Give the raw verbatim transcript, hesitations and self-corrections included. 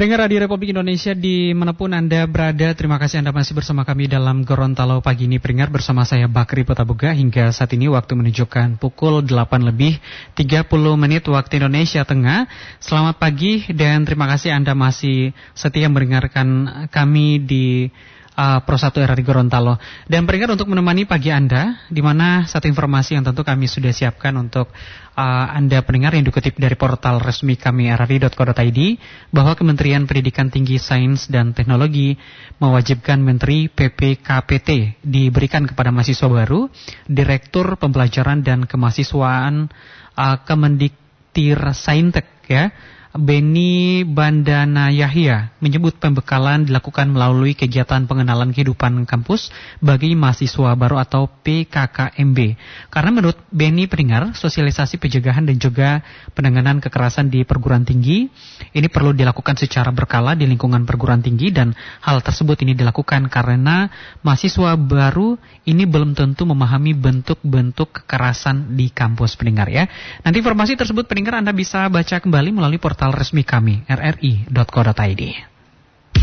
Pendengar Radio Republik Indonesia dimanapun Anda berada, terima kasih Anda masih bersama kami dalam Gorontalo pagi ini. Pendengar, bersama saya Bakri Petabuga. Hingga saat ini waktu menunjukkan pukul delapan lebih tiga puluh menit waktu Indonesia Tengah. Selamat pagi dan terima kasih Anda masih setia mendengarkan kami di Uh, Pro satu R R I Gorontalo. Dan pendengar, untuk menemani pagi Anda, di mana satu informasi yang tentu kami sudah siapkan untuk uh, Anda pendengar yang dikutip dari portal resmi kami r r i dot co dot i d, bahwa Kementerian Pendidikan Tinggi, Sains dan Teknologi mewajibkan Menteri P P K P T diberikan kepada mahasiswa baru, Direktur Pembelajaran dan Kemahasiswaan uh, Kemendiktir Saintek, ya, Beni Bandana Yahya, menyebut pembekalan dilakukan melalui kegiatan pengenalan kehidupan kampus bagi mahasiswa baru atau P K K M B. Karena menurut Beni pendengar, sosialisasi pencegahan dan juga penanganan kekerasan di perguruan tinggi ini perlu dilakukan secara berkala di lingkungan perguruan tinggi, dan hal tersebut ini dilakukan karena mahasiswa baru ini belum tentu memahami bentuk-bentuk kekerasan di kampus, pendengar, ya. Nanti informasi tersebut pendengar Anda bisa baca kembali melalui portal resmi kami r r i dot co dot i d.